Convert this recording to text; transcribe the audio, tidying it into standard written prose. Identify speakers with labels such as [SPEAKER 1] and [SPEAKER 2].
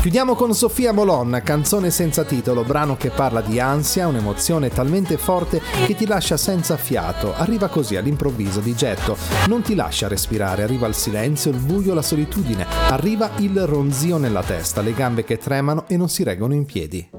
[SPEAKER 1] Chiudiamo con Sofia Molon, Canzone senza titolo, brano che parla di ansia, un'emozione talmente forte che ti lascia senza fiato. Arriva così all'improvviso, di getto, non ti lascia respirare, arriva il silenzio, il buio, la solitudine, arriva il ronzio nella testa, le gambe che tremano e non si reggono in piedi.